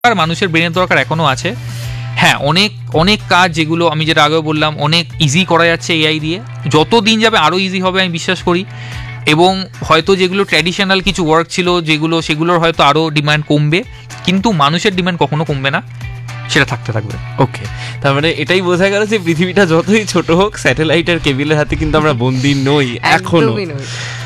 আর মানুষের ব্রেনের দরকার এখনো আছে। হ্যাঁ, অনেক অনেক কাজ যেগুলো আমি যেটা আগেও বললাম অনেক ইজি করা যাচ্ছে এআই দিয়ে, যত দিন যাবে আরও ইজি হবে আমি বিশ্বাস করি। এবং হয়তো যেগুলো ট্র্যাডিশনাল কিছু ওয়ার্ক ছিল সেগুলোর হয়তো আরও ডিমান্ড কমবে, কিন্তু মানুষের ডিমান্ড কখনো কমবে না, সেটা থাকতে থাকবে। ওকে, তার মানে এটাই বোঝা গেল যে পৃথিবীটা যতই ছোট হোক, স্যাটেলাইট আর কেবিলের হাতে কিন্তু আমরা বন্দি নই এখনো।